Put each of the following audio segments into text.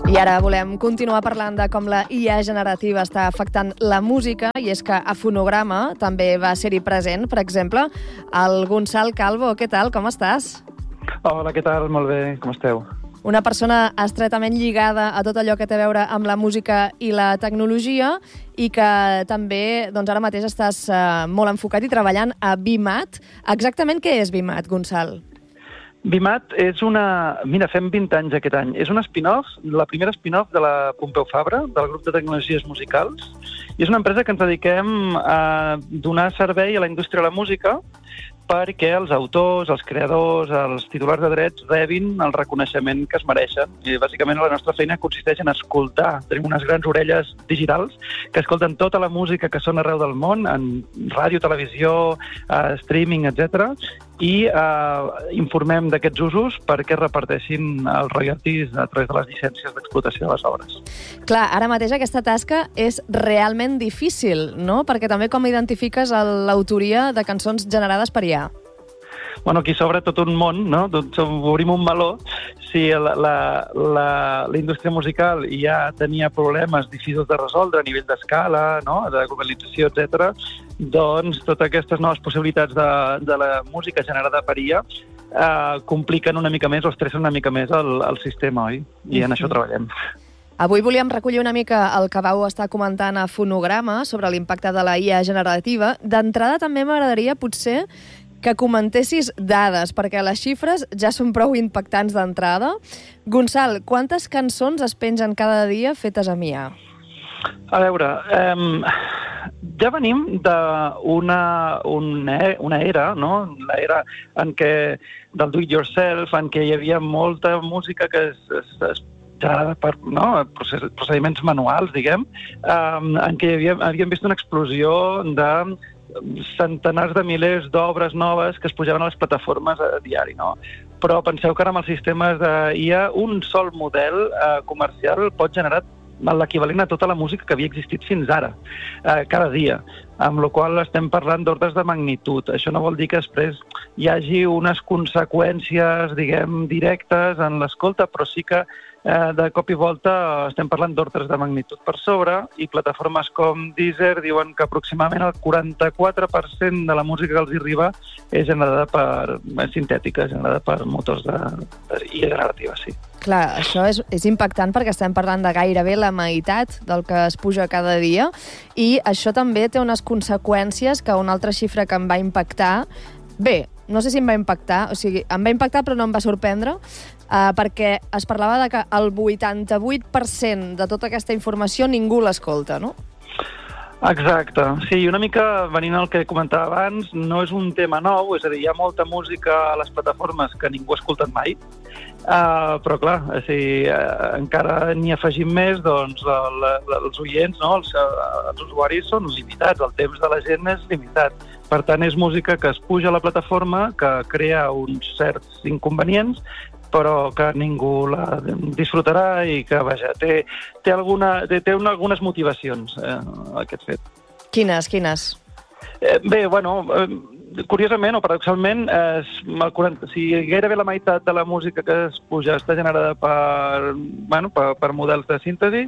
I ara volem continuar parlant de com la IA generativa està afectant la música, i és que a Fonograma també va ser-hi present, per exemple, el Gonçal Calvo. Què tal, com estàs? Hola, què tal? Molt bé, com esteu? Una persona estretament lligada a tot allò que té a veure amb la música i la tecnologia i que també ara mateix estàs molt enfocat i treballant a BIMAT. Exactament què és BIMAT, Gonçal? BIMAT és una... Mira, fem 20 anys aquest any. És un spin-off, la primera spin-off de la Pompeu Fabra, del grup de tecnologies musicals. I és una empresa que ens dediquem a donar servei a la indústria de la música perquè els autors, els creadors, els titulars de drets rebin el reconeixement que es mereixen. I bàsicament la nostra feina consisteix en escoltar. Tenim unes grans orelles digitals que escolten tota la música que sona arreu del món, en ràdio, televisió, streaming, etc. I informem d'aquests usos perquè reparteixin els royalties a través de les llicències d'explotació de les obres. Clar, ara mateix aquesta tasca és realment difícil, no? Perquè també com identifiques l'autoria de cançons generades per IA? Bueno, aquí s'obre tot un món, no? Obrim un meló. Si la indústria musical ja tenia problemes difícils de resoldre a nivell d'escala, no? De globalització, etc., doncs totes aquestes noves possibilitats de la música generada per IA compliquen una mica més o estressen una mica més el sistema, oi? I en això treballem. Avui volíem recollir una mica el que vau estar comentant a Fonograma sobre l'impacte de la IA generativa. D'entrada també m'agradaria potser que comentessis dades, perquè les xifres ja són prou impactants d'entrada. Gonçal, quantes cançons es pengen cada dia fetes amb IA? A veure, ja venim d'una era, no? L'era en què del do-it-yourself, en què hi havia molta música que es generada per procediments manuals, diguem, en què havíem vist una explosió de centenars de milers d'obres noves que es pujaven a les plataformes a diari, no? Però penseu que ara amb els sistemes d'IA un sol model comercial pot generar l'equivalent a tota la música que havia existit fins ara, cada dia, amb la qual estem parlant d'ordres de magnitud. Això no vol dir que després hi hagi unes conseqüències, diguem, directes en l'escolta, però sí que de cop i volta estem parlant d'ordres de magnitud per sobre, i plataformes com Deezer diuen que aproximadament el 44% de la música que els arriba és generada sintètica, generada per motors d'IA generativa, sí. Clar, això és impactant perquè estem parlant de gairebé la meitat del que es puja cada dia, i això també té unes conseqüències que una altra xifra que em va impactar... Bé, no sé si em va impactar, o sigui, em va impactar però no em va sorprendre, perquè es parlava de que el 88% de tota aquesta informació ningú l'escolta, no? Exacte. Sí, una mica venint al que comentava abans, no és un tema nou, és a dir, hi ha molta música a les plataformes que ningú ha escoltat mai, però clar, encara n'hi afegim més, doncs els oients, no? Els usuaris són limitats, el temps de la gent és limitat. Per tant, és música que es puja a la plataforma, que crea uns certs inconvenients, però que ningú la disfrutarà i que, vaja, té algunes motivacions, aquest fet. Quines? Bé, bueno, curiosament o paradoxalment, gairebé la meitat de la música que es puja està generada per models de síntesi,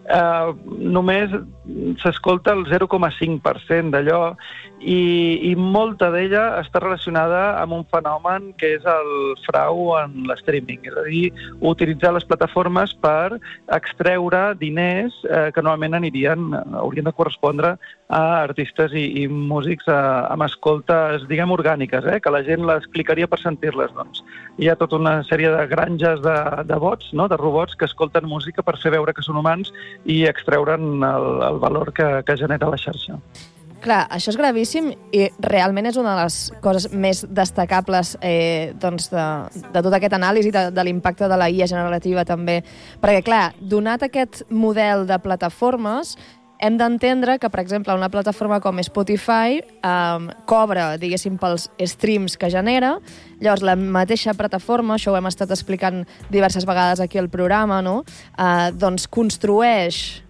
només s'escolta el 0,5% d'allò, i molta d'ella està relacionada amb un fenomen que és el frau en l'streaming, és a dir, utilitzar les plataformes per extreure diners que normalment haurien de correspondre a artistes i músics amb escoltes, diguem, orgàniques, que la gent les clicaria per sentir-les. Doncs hi ha tota una sèrie de granges de bots, no? De robots que escolten música per fer veure que són humans i extreure'n el valor que genera la xarxa. Clar, això és gravíssim i realment és una de les coses més destacables de tot aquest anàlisi de l'impacte de la IA generativa també. Perquè, clar, donat aquest model de plataformes, hem d'entendre que, per exemple, una plataforma com Spotify cobra, diguéssim, pels streams que genera. Llavors, la mateixa plataforma, això ho hem estat explicant diverses vegades aquí al programa, no? Doncs construeix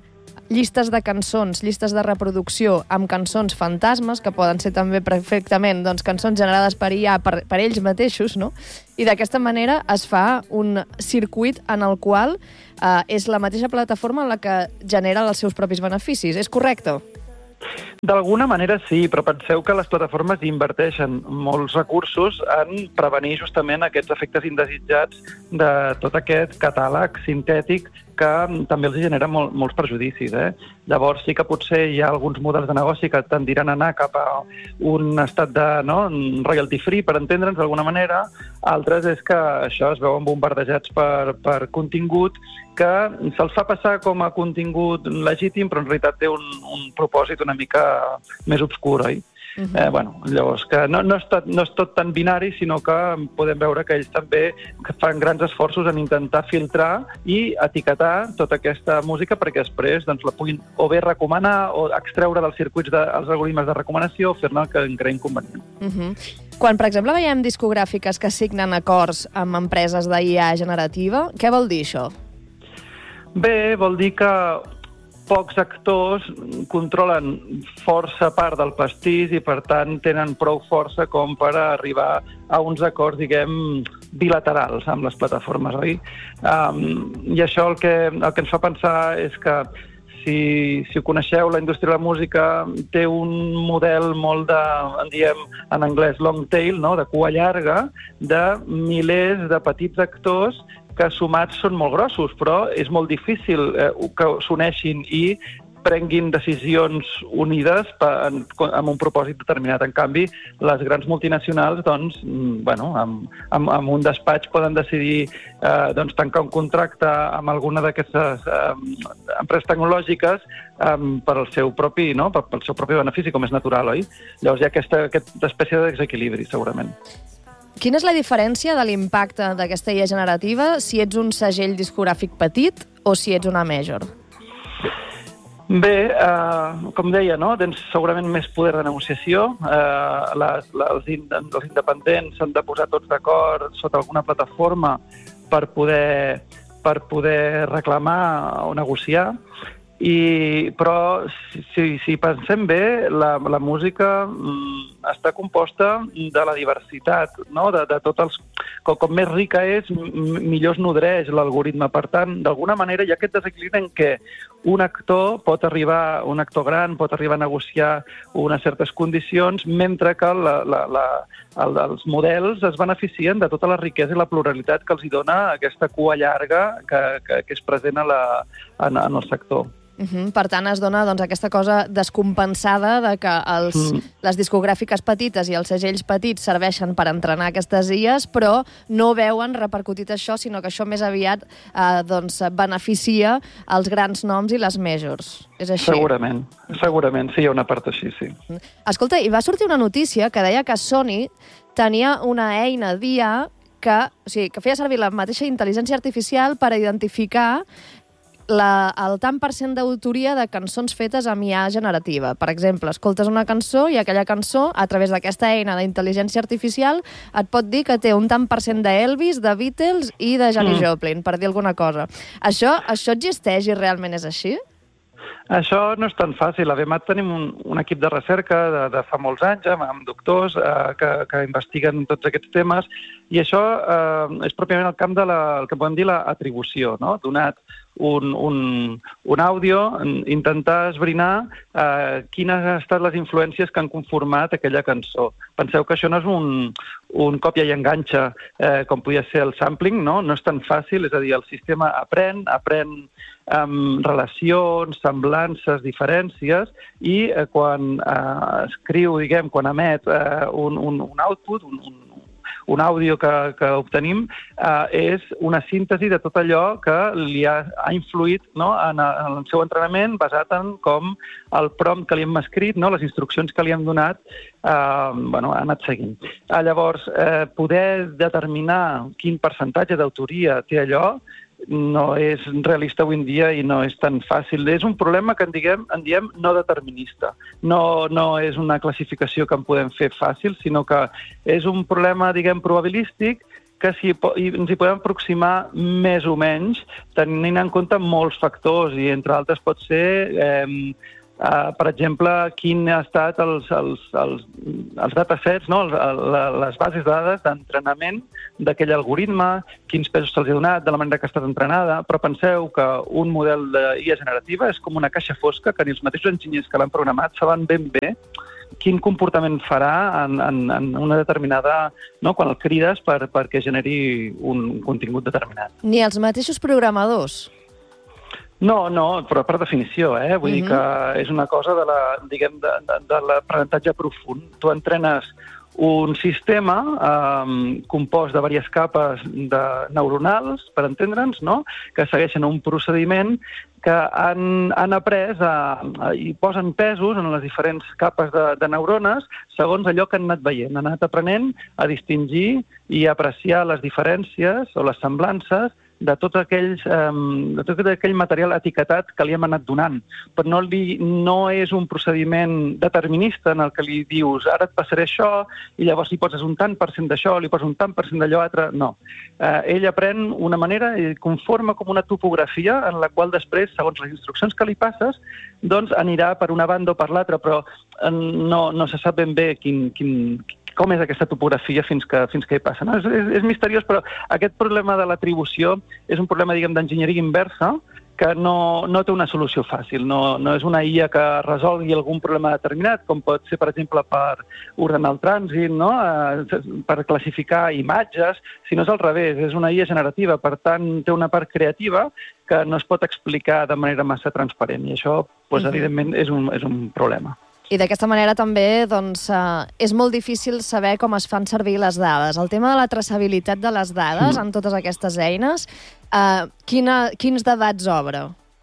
llistes de cançons, llistes de reproducció amb cançons fantasmes, que poden ser també perfectament cançons generades per IA per ells mateixos, no? I d'aquesta manera es fa un circuit en el qual és la mateixa plataforma en la que genera els seus propis beneficis. És correcte? D'alguna manera sí, però penseu que les plataformes inverteixen molts recursos en prevenir justament aquests efectes indesitjats de tot aquest catàleg sintètic que també els genera molts perjudicis. Llavors sí que potser hi ha alguns models de negoci que tendiran a anar cap a un estat de royalty free, per entendre'ns d'alguna manera. Altres és que això es veuen bombardejats per contingut que se'ls fa passar com a contingut legítim, però en realitat té un propòsit una mica més obscur, oi? Llavors, que no és tot tan binari, sinó que podem veure que ells també fan grans esforços en intentar filtrar i etiquetar tota aquesta música perquè després la puguin o bé recomanar o extreure dels circuits dels algoritmes de recomanació o fer-ne el que en creïn convenient. Quan, per exemple, veiem discogràfiques que signen acords amb empreses d'IA generativa, què vol dir això? Bé, vol dir que pocs actors controlen força part del pastís i, per tant, tenen prou força com per arribar a uns acords, diguem, bilaterals amb les plataformes, oi? I això el que ens fa pensar és que si ho coneixeu, la indústria de la música té un model molt en diem en anglès long tail, no? De cua llarga, de milers de petits actors que sumats són molt grossos, però és molt difícil que s'uneixin i prenguin decisions unides amb un propòsit determinat. En canvi, les grans multinacionals, amb un despatx poden decidir tancar un contracte amb alguna d'aquestes empreses tecnològiques pel seu propi benefici, com és natural, oi? Llavors hi ha aquesta espècie de desequilibri, segurament. Quina és la diferència de l'impacte d'aquesta IA generativa si ets un segell discogràfic petit o si ets una major? Bé, com deia, tens segurament més poder de negociació. Els independents s'han de posar tots d'acord sota alguna plataforma per poder reclamar o negociar. Però si pensem bé, la música està composta de la diversitat, no? De tots els... Com més rica és, millor es nodreix l'algoritme. Per tant, d'alguna manera hi ha aquest desequilibri en què un actor gran pot arribar a negociar unes certes condicions, mentre que els models es beneficien de tota la riquesa i la pluralitat que els dona aquesta cua llarga que és present en el sector. Per tant, es dona aquesta cosa descompensada de que les discogràfiques petites i els segells petits serveixen per entrenar aquestes IAs, però no veuen repercutit això, sinó que això més aviat beneficia els grans noms i les majors. És així? Segurament, sí, hi ha una part així, sí. Escolta, i va sortir una notícia que deia que Sony tenia una eina d'IA que feia servir la mateixa intel·ligència artificial per identificar el tant per cent d'autoria de cançons fetes amb IA generativa. Per exemple, escoltes una cançó i aquella cançó, a través d'aquesta eina d'intel·ligència artificial, et pot dir que té un tant per cent d'Elvis, de Beatles i de Janis Joplin, per dir alguna cosa. Això existeix i realment és així? Això no és tan fàcil. A BMAT tenim un equip de recerca de fa molts anys, amb doctors que investiguen tots aquests temes, i això és pròpiament el camp el que podem dir l'atribució, no? Donat un àudio, intentar esbrinar quines han estat les influències que han conformat aquella cançó. Penseu que això no és un còpia i enganxa, com podia ser el sampling, no? No és tan fàcil, és a dir, el sistema aprèn relacions, semblances, diferències, i quan escriu, quan emet un output, un àudio que obtenim, és una síntesi de tot allò que li ha influït, no? en el seu entrenament, basat en com el prompt que li hem escrit, no? Les instruccions que li hem donat, ha anat seguint. Llavors, poder determinar quin percentatge d'autoria té allò no és realista avui en dia i no és tan fàcil. És un problema que en diem no determinista. No és una classificació que en podem fer fàcil, sinó que és un problema, probabilístic, que ens hi podem aproximar més o menys, tenint en compte molts factors, i entre altres pot ser... per exemple, quin ha estat els datasets, no? Les bases de dades d'entrenament d'aquell algoritme, quins pesos se'ls ha donat, de la manera que ha estat entrenada, però penseu que un model d'IA generativa és com una caixa fosca que ni els mateixos enginyers que l'han programat saben ben bé quin comportament farà en una determinada... No? Quan el crides perquè generi un contingut determinat. Ni els mateixos programadors? No, però per definició, Vull dir que és una cosa de l'aprenentatge profund. Tu entrenes un sistema compost de diverses capes neuronals, per entendre'ns, no? Que segueixen un procediment que han après i posen pesos en les diferents capes de neurones segons allò que han anat veient. Han anat aprenent a distingir i apreciar les diferències o les semblances de tot aquell material etiquetat que li hem anat donant. Però no és un procediment determinista en el que li dius ara et passaré això i llavors li poses un tant per cent d'això, li poses un tant per cent d'allò altre. No. Ell aprèn una manera i conforma com una topografia en la qual després, segons les instruccions que li passes, doncs anirà per una banda o per l'altra, però no se sap ben bé com és aquesta topografia fins que hi passa. No? És misteriós, però aquest problema de l'atribució és un problema, diguem, d'enginyeria inversa que no té una solució fàcil. No és una IA que resolgui algun problema determinat, com pot ser, per exemple, per ordenar el trànsit, no? Per classificar imatges, sinó és al revés. És una IA generativa, per tant, té una part creativa que no es pot explicar de manera massa transparent. I això, evidentment, és un problema. I d'aquesta manera també és molt difícil saber com es fan servir les dades. El tema de la traçabilitat de les dades en totes aquestes eines, quins debats obre?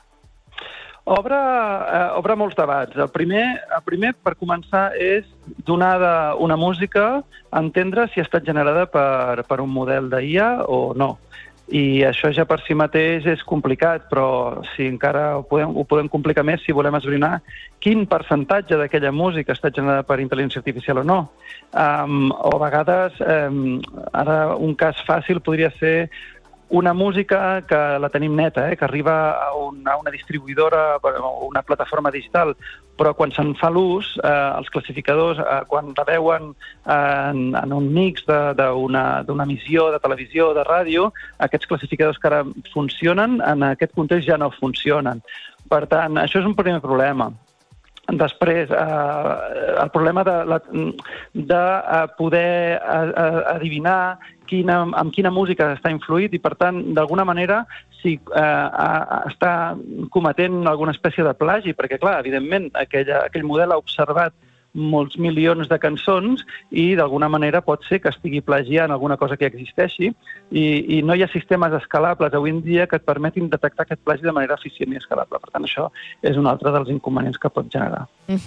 Obre molts debats. El primer, per començar, és donar una música, entendre si ha estat generada per un model d'IA o no. I això ja per si mateix és complicat, però si encara ho podem complicar més si volem esbrinar quin percentatge d'aquella música està generada per intel·ligència artificial o no. O a vegades, ara un cas fàcil podria ser una música que la tenim neta, que arriba a una distribuïdora o una plataforma digital, però quan se'n fa l'ús, els classificadors, quan la veuen en un mix d'una emissió de televisió o de ràdio, aquests classificadors que ara funcionen, en aquest context ja no funcionen. Per tant, això és un primer problema. Després, el problema de poder adivinar amb quina música està influït i, per tant, d'alguna manera, si està cometent alguna espècie de plagi, perquè, clar, evidentment, aquell model ha observat molts milions de cançons i, d'alguna manera, pot ser que estigui plagiant alguna cosa que existeixi i no hi ha sistemes escalables avui en dia que et permetin detectar aquest plagi de manera eficient i escalable. Per tant, això és un altre dels inconvenients que pot generar.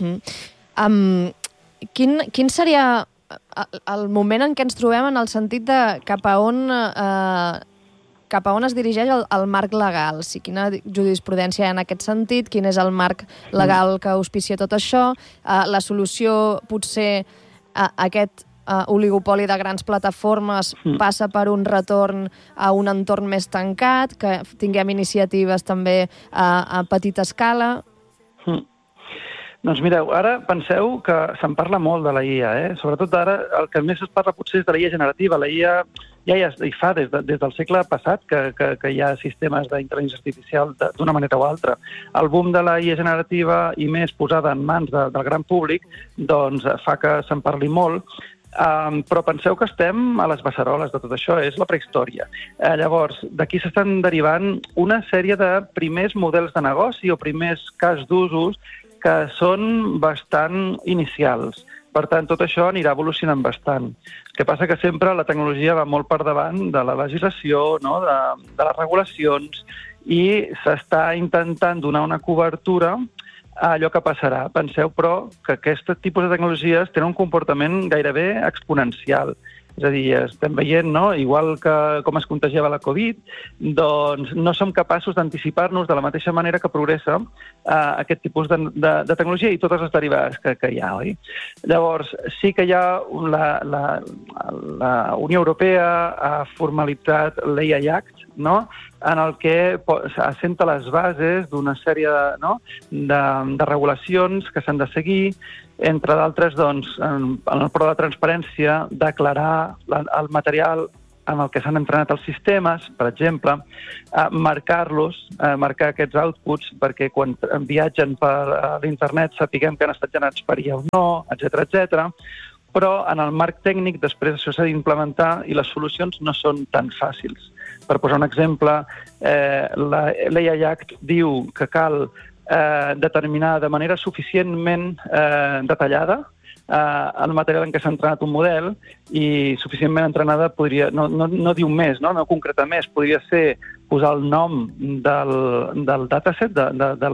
Quin seria el moment en què ens trobem en el sentit de cap a on es dirigeix el marc legal? Si quina jurisprudència hi ha en aquest sentit, quin és el marc legal que auspicia tot això, la solució potser aquest oligopoli de grans plataformes passa per un retorn a un entorn més tancat, que tinguem iniciatives també a petita escala? Doncs mireu, ara penseu que se'n parla molt de la IA, Sobretot ara el que més es parla potser és de la IA generativa. La IA ja hi fa des del segle passat que hi ha sistemes d'intel·ligència artificial d'una manera o altra. El boom de la IA generativa i més posada en mans del gran públic doncs fa que se'n parli molt. Però penseu que estem a les beceroles de tot això, és la prehistòria. Llavors, d'aquí s'estan derivant una sèrie de primers models de negoci o primers cas d'usos que són bastant inicials. Per tant, tot això anirà evolucionant bastant. El que passa que sempre la tecnologia va molt per davant de la legislació, no? de les regulacions, i s'està intentant donar una cobertura a allò que passarà. Penseu, però, que aquest tipus de tecnologies tenen un comportament gairebé exponencial. És a dir, estem veient, no?, igual que com es contagiava la Covid, doncs no som capaços d'anticipar-nos de la mateixa manera que progressa aquest tipus de tecnologia i totes les derivades que hi ha, oi? Llavors, sí que hi ha la Unió Europea ha formalitzat l'AI Act, no?, en el que assenta les bases d'una sèrie de regulacions que s'han de seguir, entre d'altres, doncs, en el prou de transparència, declarar el material en el que s'han entrenat els sistemes, per exemple, marcar-los, marcar aquests outputs, perquè quan viatgen per l'internet sapiguem que han estat generats per IA o no, etc. Però en el marc tècnic després això s'ha d'implementar i les solucions no són tan fàcils. Per posar un exemple, l'AI Act diu que cal determinar de manera suficientment detallada el material en què s'ha entrenat un model i suficientment entrenada podria, no diu més, no concreta més, podria ser posar el nom del dataset, de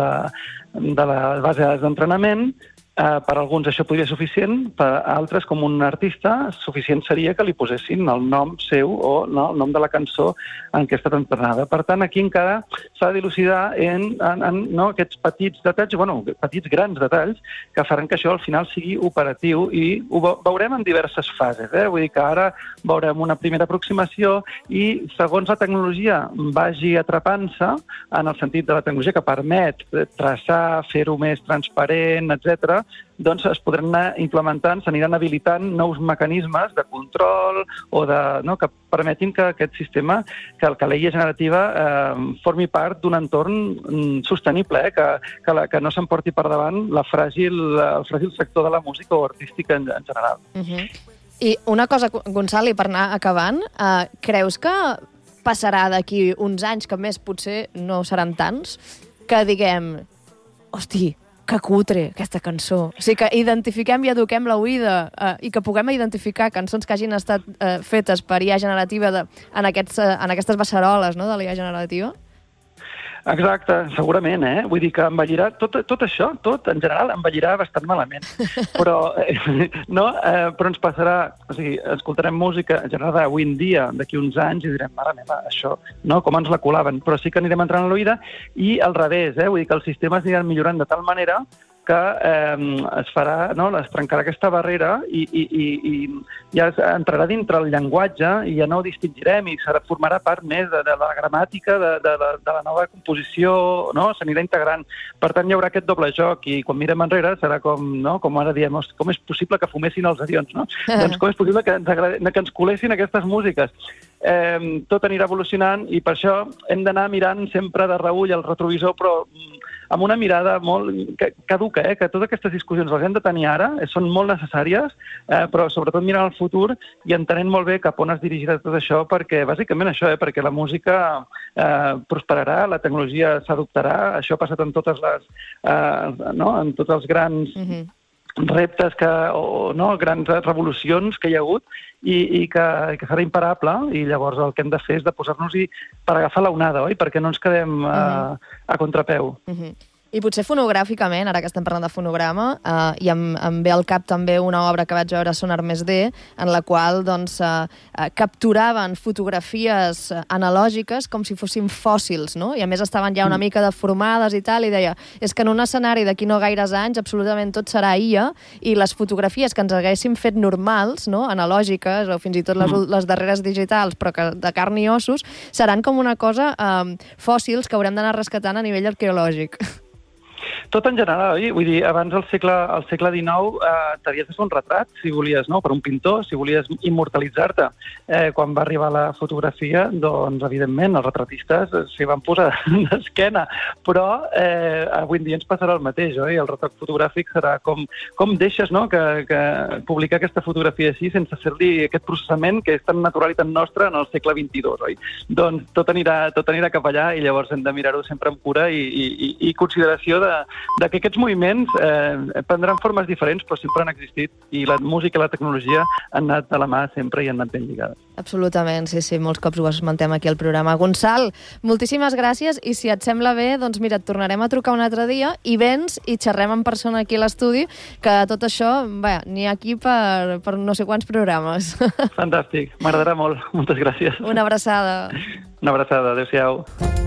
la base de dades d'entrenament. Per alguns això podria ser suficient, per altres, com un artista, suficient seria que li posessin el nom seu o el nom de la cançó en què ha estat entrenada. Per tant, aquí encara s'ha de dilucidar en aquests petits detalls, petits grans detalls, que faran que això al final sigui operatiu i ho veurem en diverses fases. Vull dir que ara veurem una primera aproximació i segons la tecnologia vagi atrapant-se, en el sentit de la tecnologia que permet traçar, fer-ho més transparent, etc., doncs es podran anar implementant, s'aniran habilitant nous mecanismes de control o que permetin que aquest sistema, que la IA generativa formi part d'un entorn sostenible, que no s'emporti per davant el fràgil sector de la música o artística en general. I una cosa, Gonçal, i per anar acabant, creus que passarà d'aquí uns anys, que més potser no seran tants, que diguem, hosti, que cutre, aquesta cançó. O sigui, que identifiquem i eduquem l'oïda i que puguem identificar cançons que hagin estat fetes per IA generativa en aquestes beceroles, no?, de l'IA generativa? Exacte, segurament, Vull dir que envellirà, tot això, tot en general, envellirà bastant malament. Però ens passarà, o sigui, escoltarem música generada avui en dia, d'aquí uns anys, i direm, mare meva, això, com ens la colaven. Però sí que anirem entrant a l'oïda i al revés, vull dir que els sistemes aniran millorant de tal manera que es farà, es trencarà aquesta barrera i ja entrarà dintre el llenguatge i ja no ho distingirem i formarà part més de la gramàtica, de la nova composició, s'anirà integrant. Per tant, hi haurà aquest doble joc i quan mirem enrere serà com ara diem, com és possible que fumessin els avions, no? Doncs com és possible que ens colessin aquestes músiques? Tot anirà evolucionant i per això hem d'anar mirant sempre de reüll el retrovisor, però amb una mirada molt caduca, que totes aquestes discussions les hem de tenir ara, són molt necessàries, però sobretot mirant al futur i entenent molt bé cap on es dirigirà tot això, perquè bàsicament això, perquè la música prosperarà, la tecnologia s'adoptarà, això ha passat en totes en tots els grans reptes grans revolucions que hi ha hagut i que serà imparable i llavors el que hem de fer és de posar-nos-hi per agafar l'onada, oi? Perquè no ens quedem a contrapeu. I potser fonogràficament, ara que estem parlant de fonograma, i em ve al cap també una obra que vaig veure a Sonar Més D, en la qual capturaven fotografies analògiques com si fossin fòssils, no? I a més estaven ja una mica deformades i tal, i deia, és que en un escenari d'aquí no gaires anys absolutament tot serà IA, i les fotografies que ens haguéssim fet normals, no?, analògiques, o fins i tot les darreres digitals, però que de carn i ossos, seran com una cosa fòssils que haurem d'anar rescatant a nivell arqueològic. Tot en general, oi? Vull dir, abans al segle XIX t'havies de fer un retrat, si volies, per un pintor, si volies immortalitzar-te. Quan va arribar la fotografia, doncs, evidentment, els retratistes s'hi van posar d'esquena. Però avui en dia ens passarà el mateix, oi? El retrat fotogràfic serà com deixes, que publicar aquesta fotografia així sense fer-li aquest processament que és tan natural i tan nostre en el segle XXII, oi? Doncs tot anirà cap allà i llavors hem de mirar-ho sempre amb cura i consideració de que aquests moviments prendran formes diferents, però sempre han existit, i la música i la tecnologia han anat de la mà sempre i han anat ben lligades. Absolutament, sí, molts cops ho esmentem aquí al programa. Gonçal, moltíssimes gràcies, i si et sembla bé, doncs mira, et tornarem a trucar un altre dia i vens i xerrem en persona aquí a l'estudi, que tot això, n'hi ha aquí per no sé quants programes. Fantàstic, m'agradarà molt. Moltes gràcies. Una abraçada. Una abraçada, adéu-siau.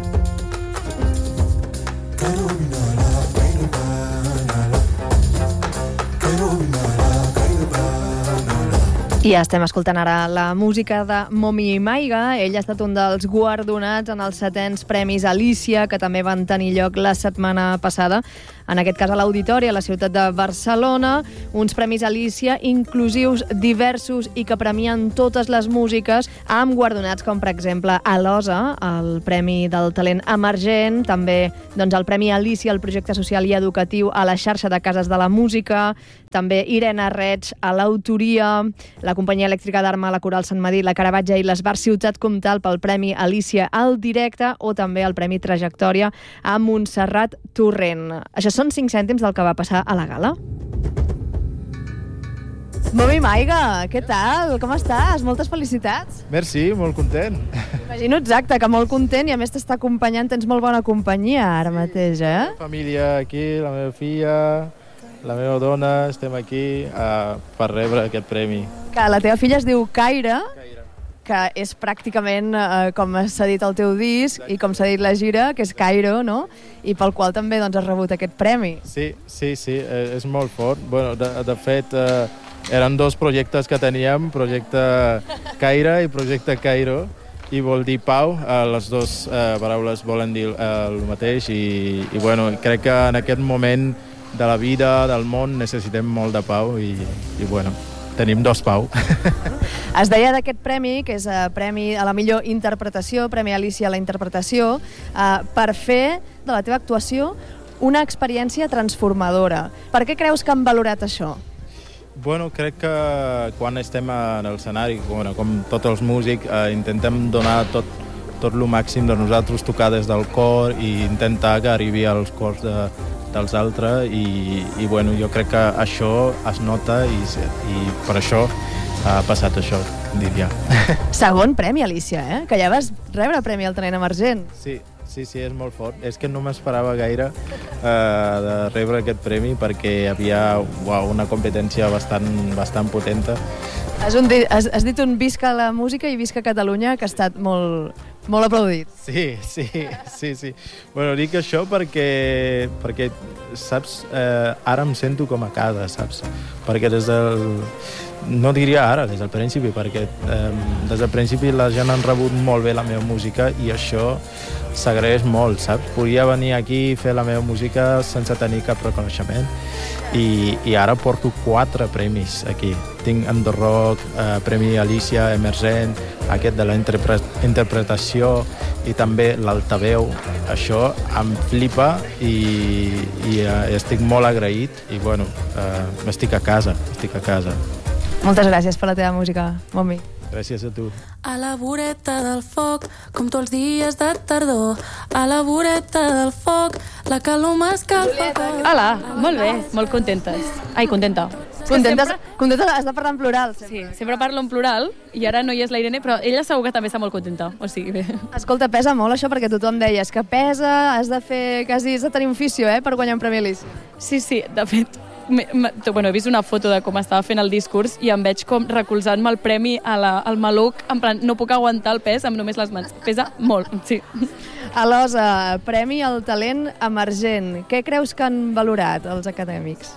I ja estem escoltant ara la música de Momi Maiga. Ell ha estat un dels guardonats en els 7ens Premis Alícia, que també van tenir lloc la setmana passada, en aquest cas a l'Auditori, a la ciutat de Barcelona. Uns Premis Alícia inclusius, diversos i que premien totes les músiques, amb guardonats com, per exemple, Alosa, el Premi del Talent Emergent, també doncs, el Premi Alícia al projecte social i educatiu a la xarxa de cases de la música, també Irene Reig a l'autoria, la companyia elèctrica d'Arma, la Coral Sant Madí, la Caravaggio i l'Esbar Ciutat Comtal pel Premi Alícia al directe, o també el Premi Trajectòria a Montserrat Torrent. Això són 5 cèntims del que va passar a la gala. Momi Maiga, què tal? Com estàs? Moltes felicitats. Merci, molt content. Imagino exacte, que molt content, i a més t'està acompanyant, tens molt bona companyia ara mateix, eh? La família aquí, la meva filla, la meva dona, estem aquí per rebre aquest premi. Que la teva filla es diu Kaira, que és pràcticament com s'ha dit el teu disc i com s'ha dit la gira, que és Cairo, no? I pel qual també doncs, has rebut aquest premi. Sí, és molt fort. Bueno, de fet, eren 2 projectes que teníem, projecte Caire i projecte Cairo, i vol dir pau. Les 2 paraules volen dir el mateix, i bueno, crec que en aquest moment de la vida, del món, necessitem molt de pau, i bueno, tenim 2 pau. Es deia d'aquest premi, que és Premi a la millor interpretació, Premi Alícia a la interpretació, per fer de la teva actuació una experiència transformadora. Per què creus que han valorat això? Bueno, crec que quan estem en l'escenari, com tots els músics, intentem donar tot el màxim de nosaltres, tocar des del cor i intentar que arribi als cors dels altres, i bueno, jo crec que això es nota, i per això ha passat això, diria. Segon premi, Alícia, que ja vas rebre Premi al Talent Emergent. Sí, és molt fort. És que no m'esperava gaire de rebre aquest premi, perquè hi havia una competència bastant potenta. Has dit un visca la música i visca Catalunya, que ha estat molt aplaudit. Sí. Bueno, dic això perquè saps, ara em sento com a casa, saps? Perquè no diria ara, des del principi, perquè des del principi la gent han rebut molt bé la meva música, i això s'agraeix molt, saps? Podia venir aquí i fer la meva música sense tenir cap reconeixement, i ara porto 4 premis aquí. Tinc en The Rock, Premi Alícia Emergent, aquest de la interpretació, i també l'altaveu. Això em flipa, i estic molt agraït, i bueno, estic a casa. Moltes gràcies per la teva música, Momi. Gràcies a tu. A la voreta del foc, com tots els dies de tardor, a la voreta del foc, la calor m'escalfa. Hola, molt bé, molt contentes. Ai, contenta. Contenta, has de parlar en plural. Sí, sempre parlo en plural, i ara no hi és la Irene, però ella segur que també està molt contenta. O sigui, bé. Escolta, pesa molt això, perquè tothom deia que pesa, has de tenir un oficio, per guanyar un Premi Alícia. Sí, de fet, he vist una foto de com estava fent el discurs i em veig com recolzant-me el premi al maluc, en plan, no puc aguantar el pes amb només les mans. Pesa molt, sí. Alosa, Premi al Talent Emergent. Què creus que han valorat els acadèmics?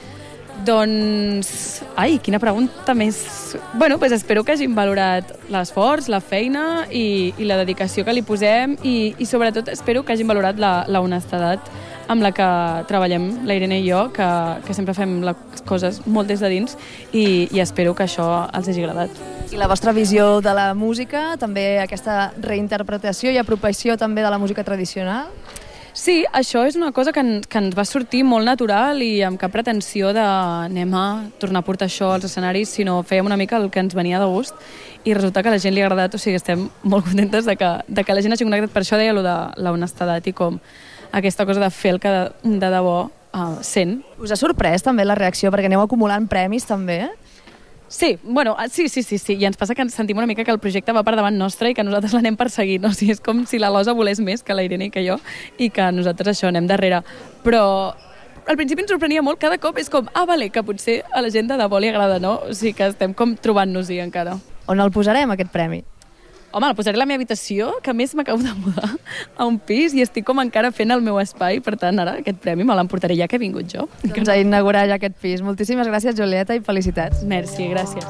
Doncs... Ai, quina pregunta més... Bueno, doncs espero que hagin valorat l'esforç, la feina i la dedicació que li posem, i sobretot espero que hagin valorat la honestedat amb la que treballem, la Irene i jo, que sempre fem les coses molt des de dins, i espero que això els hagi agradat. I la vostra visió de la música, també aquesta reinterpretació i apropiació també de la música tradicional? Sí, això és una cosa que ens va sortir molt natural, i amb cap pretensió d'anem a tornar a portar això als escenaris, sinó fèiem una mica el que ens venia de gust, i resulta que a la gent li ha agradat. O sigui, estem molt contentes de que la gent hagi connectat. Per això deia allò de la honestedat, i com aquesta cosa de fer el que de debò sent. Us ha sorprès també la reacció, perquè aneu acumulant premis també? Sí, bueno, sí, i ens passa que ens sentim una mica que el projecte va per davant nostre i que nosaltres l'anem perseguint, o sigui, és com si la Losa volés més que la Irene i que jo, i que nosaltres això anem darrere. Però al principi ens sorprenia molt, cada cop és com, vale, que potser a la gent de debò li agrada, no? O sigui que estem com trobant-nos-hi encara. On el posarem, aquest premi? Home, el posaré a la meva habitació, que a més m'acabo de mudar a un pis i estic com encara fent el meu espai, per tant, ara aquest premi me l'emportaré ja que he vingut jo. Doncs a inaugurar ja aquest pis. Moltíssimes gràcies, Julieta, i felicitats. Merci, gràcies.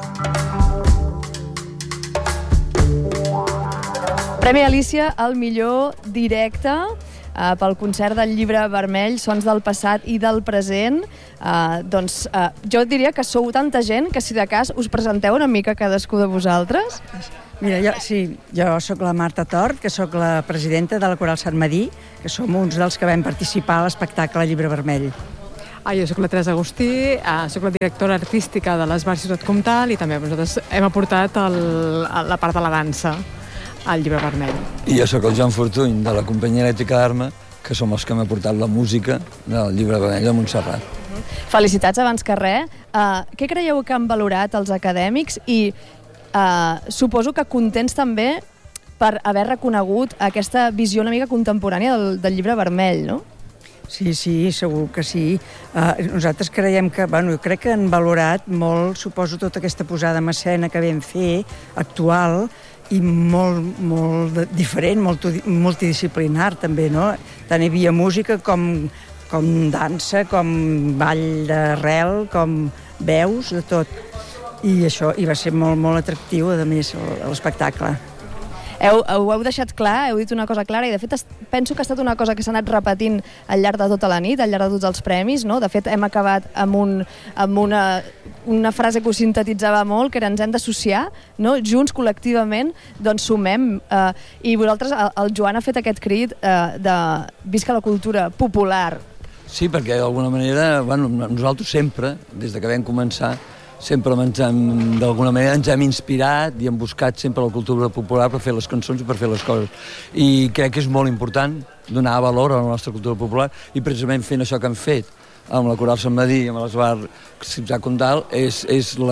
Premi Alicia al millor directe pel concert del Llibre Vermell, Sons del passat i del present. Jo diria que sou tanta gent que si de cas us presenteu una mica cadascú de vosaltres. Mira, jo sóc la Marta Tort, que sóc la presidenta de la Coral Sant Madí, que som uns dels que vam participar a l'espectacle Llibre Vermell. Jo sóc la Teresa Agustí, sóc la directora artística de l'Esbar Ciutat Comtal i també nosaltres hem aportat la part de la dansa al Llibre Vermell. I jo sóc el Joan Fortuny, de la companyia elèctrica d'Arma, que som els que hem aportat la música del Llibre Vermell de Montserrat. Felicitats abans que res. Què creieu que han valorat els acadèmics i suposo que contents també per haver reconegut aquesta visió una mica contemporània del Llibre Vermell, no? Sí, segur que sí. Nosaltres creiem que, jo crec que han valorat molt, suposo, tota aquesta posada en escena que vam fer, actual, i molt diferent, molt multidisciplinar també, no? Tant hi havia música com dansa, com ball d'arrel, com veus, de tot. I això va ser molt atractiu, a més, l'espectacle. Ho heu deixat clar, heu dit una cosa clara, i de fet penso que ha estat una cosa que s'ha anat repetint al llarg de tota la nit, al llarg de tots els premis, no? De fet, hem acabat amb una frase que ho sintetitzava molt, que era ens hem d'associar, no? Junts, col·lectivament, doncs sumem. I vosaltres, el Joan ha fet aquest crit de visca la cultura popular. Sí, perquè d'alguna manera, nosaltres sempre, des de que vam començar, sempre d'alguna manera ens hem inspirat i hem buscat sempre la cultura popular per fer les cançons i per fer les coses. I crec que és molt important donar valor a la nostra cultura popular i precisament fent això que hem fet amb la Coral Sant Madí i amb l'Esbar Ciutat Comtal és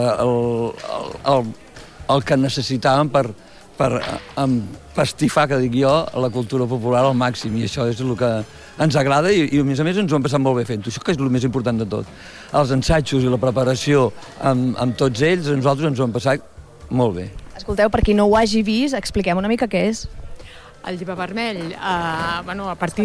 el que necessitàvem per pastifar, que dic jo, la cultura popular al màxim, i això és el que ens agrada i a més ens ho hem passat molt bé fent-ho. Això que és el més important de tot. Els ensaios i la preparació amb tots ells, nosaltres ens ho hem passat molt bé. Escolteu, per qui no ho hagi vist, expliquem una mica què és. El Llibre Vermell, a partir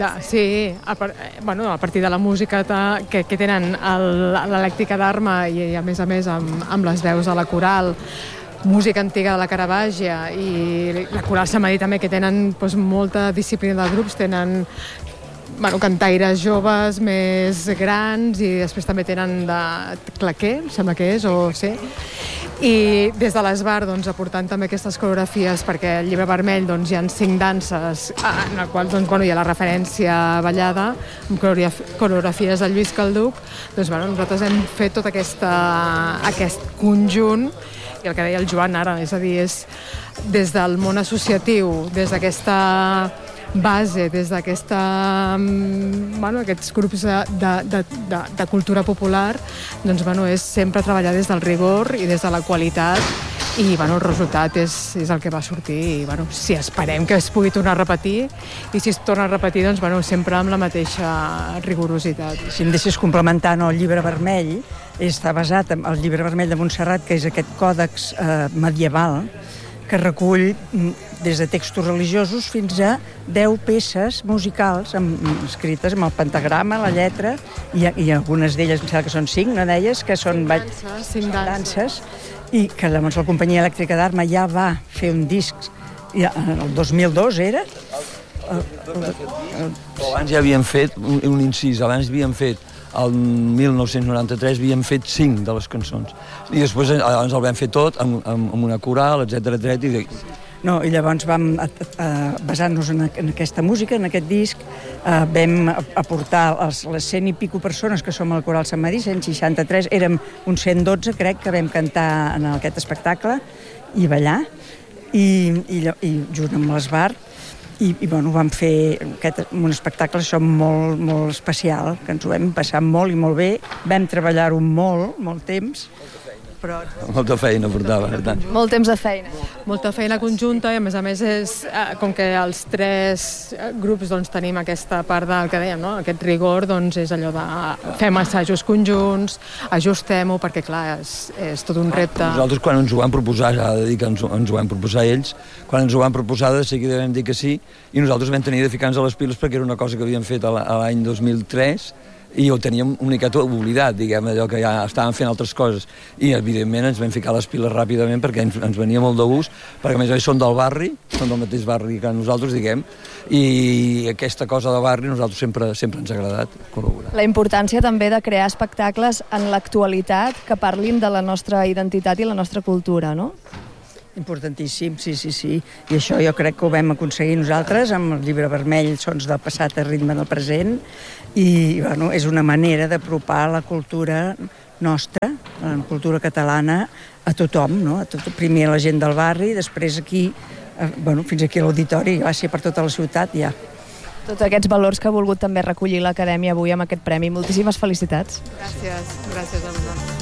de la música que tenen l'elèctrica d'Arma i a més amb les veus de la coral, música antiga de la Caravàgia i la Coral Sant Madí també, que tenen molta disciplina de grups, tenen cantaires joves més grans i després també tenen de claquer, sembla que és, o sé. I des de l'Esbar aportant també aquestes coreografies, perquè al Llibre Vermell hi ha 5 danses en les quals hi ha la referència ballada amb coreografies de Lluís Calduc. Nosaltres hem fet tot aquest conjunt, i el que deia el Joan ara, és a dir, és des del món associatiu, des d'aquesta base, des d'aquests grups de cultura popular, és sempre treballar des del rigor i des de la qualitat, i el resultat és el que va sortir, i si esperem que es pugui tornar a repetir, i si es torna a repetir, sempre amb la mateixa rigorositat. Si em deixes complementar, el Llibre Vermell està basat en el Llibre Vermell de Montserrat, que és aquest còdex medieval que recull des de textos religiosos fins a 10 peces musicals escrites amb el pentagrama, la lletra, i algunes d'elles, em sembla que són 5, no deies? Que són danses, i que llavors la companyia elèctrica d'Arma ja va fer un disc, el 2002 era? Abans ja havíem fet un incís, abans havíem fet el 1993 havíem fet 5 de les cançons. I després el vam fer tot amb una coral, etc. No, i llavors vam, basant-nos en aquesta música, en aquest disc, vam aportar les 100 i pico persones que som al Coral Sant Madí, 163, érem uns 112, crec, que vam cantar en aquest espectacle i ballar, i junt amb l'Esbar I bueno, vam fer un espectacle molt, molt especial, que ens ho vam passar molt i molt bé. Vam treballar-ho molt temps, però... Molta feina portava, per tant. Molt temps de feina. Molta feina conjunta i, a més, com que els 3 grups doncs, tenim aquesta part del que dèiem, no? Aquest rigor, doncs és allò de fem assajos conjunts, ajustem-ho, perquè, clar, és tot un repte. Nosaltres, quan ens ho van proposar, ja he de dir que ens ho van proposar ells, quan ens ho van proposar, de seguida vam dir que sí, i nosaltres vam tenir de ficar-nos a les piles perquè era una cosa que havíem fet l'any 2003, i ho teníem una miqueta oblidat, diguem, allò que ja estàvem fent altres coses. I, evidentment, ens vam ficar les piles ràpidament perquè ens venia molt de gust, perquè, a més a més, són del barri, són del mateix barri que nosaltres, diguem, i aquesta cosa de barri nosaltres sempre ens ha agradat col·laborar. La importància també de crear espectacles en l'actualitat que parlin de la nostra identitat i la nostra cultura, no? Importantíssim, sí. I això jo crec que ho vam aconseguir nosaltres amb el Llibre Vermell, Sons del passat a ritme del present, i bueno, és una manera d'apropar la cultura nostra, la cultura catalana, a tothom, no? Primer a la gent del barri, després aquí, fins aquí a l'auditori, gràcies per tota la ciutat, ja. Tots aquests valors que ha volgut també recollir l'Acadèmia avui amb aquest premi. Moltíssimes felicitats. Gràcies a vosaltres.